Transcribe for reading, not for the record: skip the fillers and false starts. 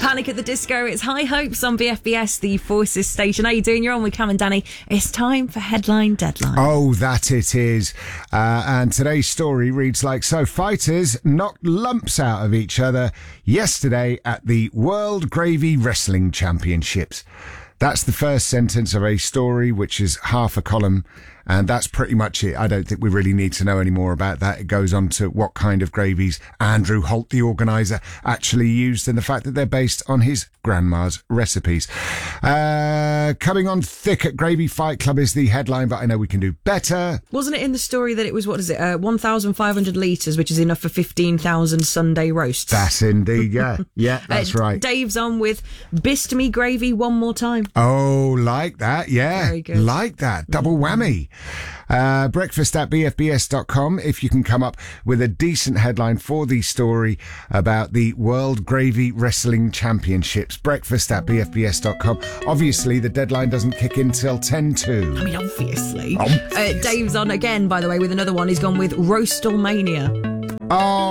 Panic at the Disco. It's High Hopes on BFBS, the Forces station. How you doing? You're on with Cam and Danny. It's time for Headline Deadline. Oh, that it is. And today's story reads like so. Fighters knocked lumps out of each other yesterday at the World Gravy Wrestling Championships. That's the first sentence of a story, which is half a column. And that's pretty much it. I don't think we really need to know any more about that. It goes on to what kind of gravies Andrew Holt, the organiser, actually used, and the fact that they're based on his grandma's recipes. Coming on thick at Gravy Fight Club is the headline, but I know we can do better. Wasn't it in the story that it was, 1,500 litres, which is enough for 15,000 Sunday roasts? That's indeed, yeah. Yeah, that's right. Dave's on with Bist Me Gravy one more time. Oh, like that, yeah. Very good. Like that. Double whammy. Breakfast at bfbs.com if you can come up with a decent headline for the story about the World Gravy Wrestling Championships. Breakfast at bfbs.com. Obviously, the deadline doesn't kick in till 10:02. I mean, obviously. Dave's on again, by the way, with another one. He's gone with Roastalmania. Oh.